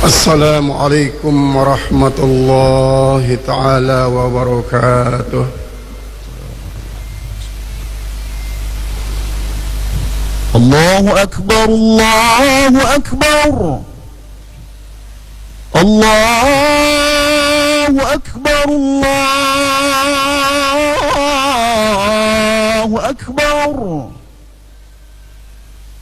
السلام عليكم ورحمة الله تعالى وبركاته. الله أكبر الله أكبر الله أكبر الله أكبر.